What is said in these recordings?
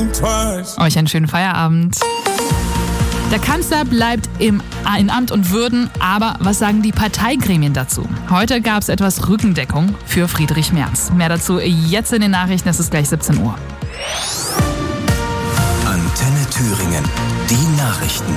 Euch einen schönen Feierabend. Der Kanzler bleibt in Amt und Würden, aber was sagen die Parteigremien dazu? Heute gab es etwas Rückendeckung für Friedrich Merz. Mehr dazu jetzt in den Nachrichten, es ist gleich 17 Uhr. Antenne Thüringen, die Nachrichten.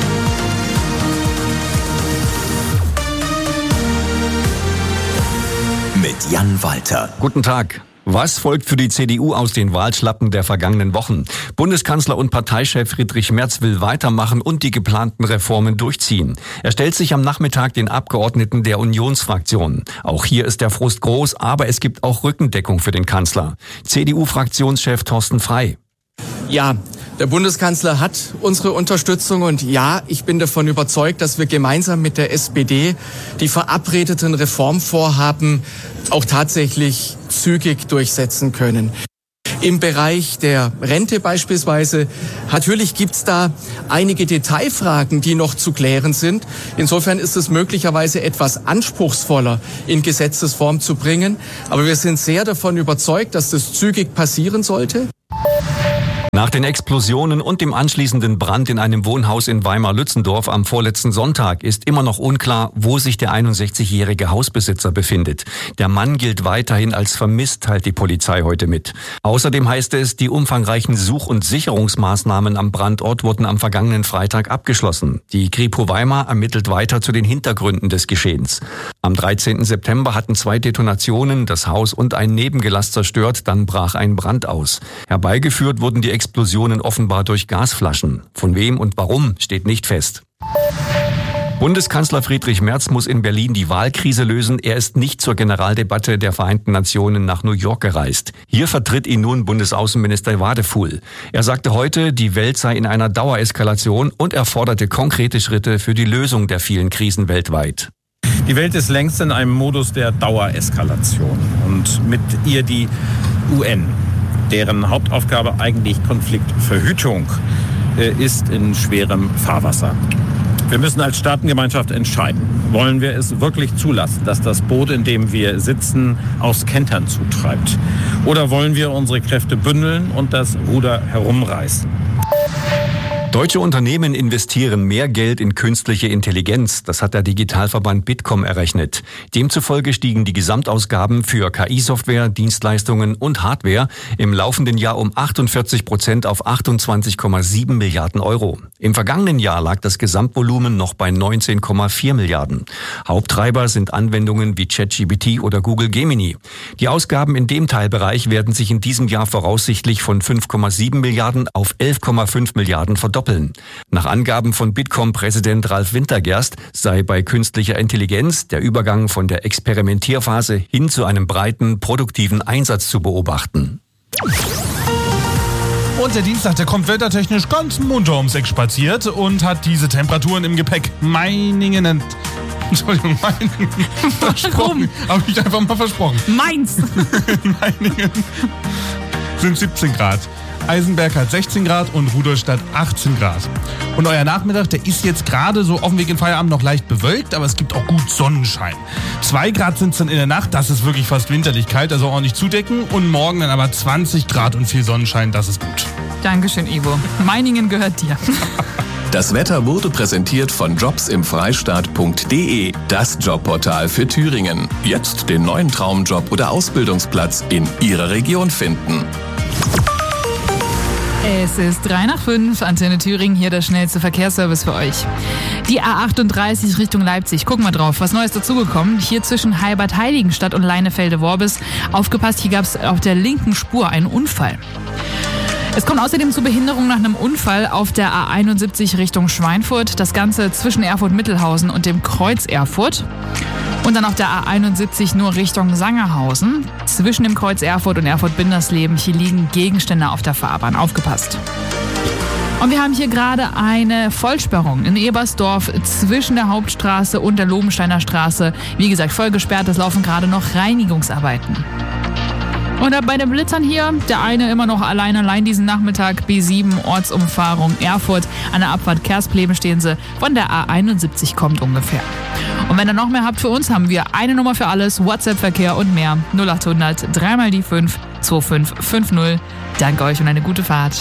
Mit Jan Walter. Guten Tag. Was folgt für die CDU aus den Wahlschlappen der vergangenen Wochen? Bundeskanzler und Parteichef Friedrich Merz will weitermachen und die geplanten Reformen durchziehen. Er stellt sich am Nachmittag den Abgeordneten der Unionsfraktion. Auch hier ist der Frust groß, aber es gibt auch Rückendeckung für den Kanzler. CDU-Fraktionschef Thorsten Frey. Ja, der Bundeskanzler hat unsere Unterstützung und ja, ich bin davon überzeugt, dass wir gemeinsam mit der SPD die verabredeten Reformvorhaben auch tatsächlich zügig durchsetzen können. Im Bereich der Rente beispielsweise, natürlich gibt's da einige Detailfragen, die noch zu klären sind. Insofern ist es möglicherweise etwas anspruchsvoller in Gesetzesform zu bringen. Aber wir sind sehr davon überzeugt, dass das zügig passieren sollte. Nach den Explosionen und dem anschließenden Brand in einem Wohnhaus in Weimar-Lützendorf am vorletzten Sonntag ist immer noch unklar, wo sich der 61-jährige Hausbesitzer befindet. Der Mann gilt weiterhin als vermisst, teilt die Polizei heute mit. Außerdem heißt es, die umfangreichen Such- und Sicherungsmaßnahmen am Brandort wurden am vergangenen Freitag abgeschlossen. Die Kripo Weimar ermittelt weiter zu den Hintergründen des Geschehens. Am 13. September hatten 2 Detonationen das Haus und ein Nebengelass zerstört, dann brach ein Brand aus. Herbeigeführt wurden die Explosionen offenbar durch Gasflaschen. Von wem und warum steht nicht fest. Bundeskanzler Friedrich Merz muss in Berlin die Wahlkrise lösen. Er ist nicht zur Generaldebatte der Vereinten Nationen nach New York gereist. Hier vertritt ihn nun Bundesaußenminister Wadefuhl. Er sagte heute, die Welt sei in einer Dauereskalation und er forderte konkrete Schritte für die Lösung der vielen Krisen weltweit. Die Welt ist längst in einem Modus der Dauereskalation und mit ihr die UN, deren Hauptaufgabe eigentlich Konfliktverhütung ist, in schwerem Fahrwasser. Wir müssen als Staatengemeinschaft entscheiden, wollen wir es wirklich zulassen, dass das Boot, in dem wir sitzen, aufs Kentern zutreibt? Oder wollen wir unsere Kräfte bündeln und das Ruder herumreißen? Deutsche Unternehmen investieren mehr Geld in künstliche Intelligenz. Das hat der Digitalverband Bitkom errechnet. Demzufolge stiegen die Gesamtausgaben für KI-Software, Dienstleistungen und Hardware im laufenden Jahr um 48% auf 28,7 Milliarden Euro. Im vergangenen Jahr lag das Gesamtvolumen noch bei 19,4 Milliarden. Haupttreiber sind Anwendungen wie ChatGPT oder Google Gemini. Die Ausgaben in dem Teilbereich werden sich in diesem Jahr voraussichtlich von 5,7 Milliarden auf 11,5 Milliarden verdoppeln. Nach Angaben von Bitkom-Präsident Ralf Wintergerst sei bei künstlicher Intelligenz der Übergang von der Experimentierphase hin zu einem breiten, produktiven Einsatz zu beobachten. Und der Dienstag, der kommt wettertechnisch ganz munter ums Eck spaziert und hat diese Temperaturen im Gepäck. Meiningen. Versprochen. Habe ich einfach mal versprochen. Mainz. Meiningen sind 17 Grad. Eisenberg hat 16 Grad und Rudolstadt 18 Grad. Und euer Nachmittag, der ist jetzt gerade so auf dem Weg in Feierabend noch leicht bewölkt, aber es gibt auch gut Sonnenschein. 2 Grad sind es dann in der Nacht, das ist wirklich fast winterlich kalt, also ordentlich zudecken. Und morgen dann aber 20 Grad und viel Sonnenschein, das ist gut. Dankeschön, Ivo. Meiningen gehört dir. Das Wetter wurde präsentiert von jobsimfreistaat.de, das Jobportal für Thüringen. Jetzt den neuen Traumjob oder Ausbildungsplatz in Ihrer Region finden. Es ist 3:05, Antenne Thüringen, hier der schnellste Verkehrsservice für euch. Die A38 Richtung Leipzig, gucken wir drauf, was Neues dazugekommen. Hier zwischen Heilbad-Heiligenstadt und Leinefelde-Worbis. Aufgepasst, hier gab es auf der linken Spur einen Unfall. Es kommt außerdem zu Behinderung nach einem Unfall auf der A71 Richtung Schweinfurt. Das Ganze zwischen Erfurt-Mittelhausen und dem Kreuz Erfurt. Und dann auf der A71 nur Richtung Sangerhausen. Zwischen dem Kreuz Erfurt und Erfurt-Bindersleben. Hier liegen Gegenstände auf der Fahrbahn. Aufgepasst. Und wir haben hier gerade eine Vollsperrung in Ebersdorf zwischen der Hauptstraße und der Lobensteiner Straße. Wie gesagt, voll gesperrt. Es laufen gerade noch Reinigungsarbeiten. Und bei den Blitzern hier, der eine immer noch allein diesen Nachmittag, B7 Ortsumfahrung Erfurt. An der Abfahrt Kerspleben stehen sie, von der A71 kommt ungefähr. Und wenn ihr noch mehr habt für uns, haben wir eine Nummer für alles, WhatsApp-Verkehr und mehr. 0800 3 mal die 5 2550. Danke euch und eine gute Fahrt.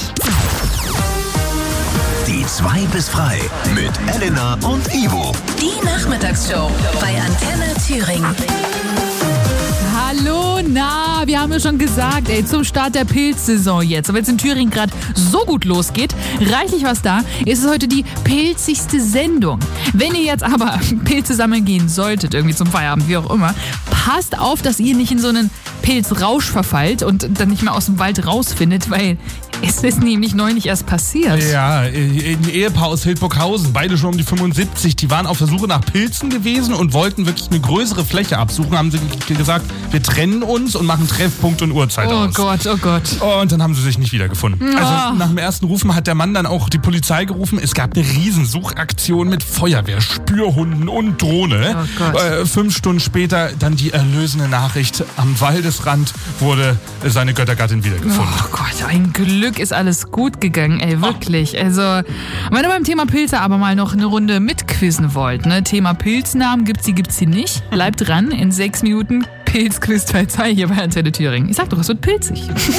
Die 2 bis frei mit Elena und Ivo. Die Nachmittagsshow bei Antenne Thüringen. Hallo, wir haben ja schon gesagt, zum Start der Pilzsaison jetzt. Aber jetzt in Thüringen gerade so gut losgeht, reichlich was da, ist es heute die pilzigste Sendung. Wenn ihr jetzt aber Pilze sammeln gehen solltet, irgendwie zum Feierabend, wie auch immer, passt auf, dass ihr nicht in so einen Pilzrausch verfallt und dann nicht mehr aus dem Wald rausfindet, weil es ist nämlich neulich erst passiert. Ja, ein Ehepaar aus Hildburghausen, beide schon um die 75, die waren auf der Suche nach Pilzen gewesen und wollten wirklich eine größere Fläche absuchen. Haben sie gesagt, wir trennen uns und machen Treffpunkt und Uhrzeit aus. Oh Gott. Und dann haben sie sich nicht wiedergefunden. Ja. Also nach dem ersten Rufen hat der Mann dann auch die Polizei gerufen. Es gab eine Riesensuchaktion mit Feuerwehr, Spürhunden und Drohne. Oh Gott. 5 Stunden später dann die erlösende Nachricht. Am Waldesrand wurde seine Göttergattin wiedergefunden. Oh Gott, ein Glück ist alles gut gegangen, wirklich. Also, wenn ihr beim Thema Pilze aber mal noch eine Runde mitquizzen wollt, ne? Thema Pilznamen gibt's sie nicht. Bleibt dran, in 6 Minuten Pilzquiz Teil 2 hier bei Antenne Thüringen. Ich sag doch, es wird pilzig.